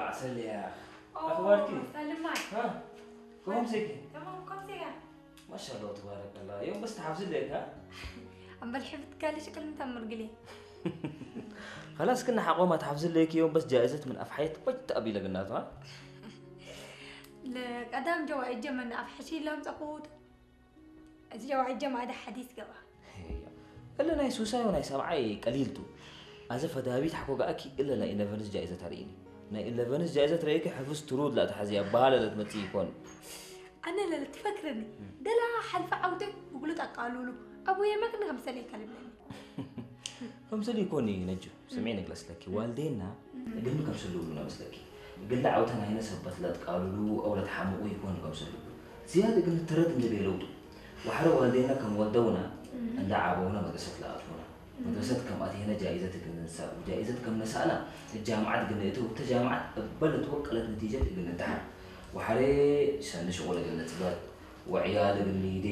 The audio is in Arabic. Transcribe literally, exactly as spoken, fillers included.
عسل يا أوه أخبارك؟ سلم معي. ها كم سكين؟ تمام كم سكين؟ ما شاء الله تبارك الله يوم بس تحافظ لك ها؟ أم بالحفظ قال شكل متمر قلي. خلاص كنا حقوم تحافظ لك يوم بس جائزة من أفحيت وجت أبي لقناته ها؟ لك أدام جوا إجا من أفحشي لهم تقود. إذا جوا إجا ما هذا حديث جوا. إلا ناي سوساي وناي سبعي قليلتو. أزف دابيت حقوق أكي إلا لا إن فنس جائزة تريني. ناي إلا فنس جائزة تريك حفظ ترود لا تحزي أبالا لا تمتي يكون. أنا لا تفكرني. دلا حلف عودك بقولوا تقالوا له. أبويا ما كنا خمسة كلمني. خمسة يكوني نجو سمعيني جلس لك والدينا قلنا كم سلولنا بس لك. قلنا عودنا هنا سبت لا تقالوا أو لا تحمقوا يكون كم سلول. زيادة قلنا ترد اللي بيلودو. وحروا والدينا كم ودونا أن دعونا مدرسة لا أطفنا. مدرسة كم أتينا جائزة قلنا نسأل جائزة كم نسألنا الجامعة قلنا يتو الجامعة بلد وقلت نتيجة قلنا امتحان وحري سنة شغل قلنا تبات وعيال قلنا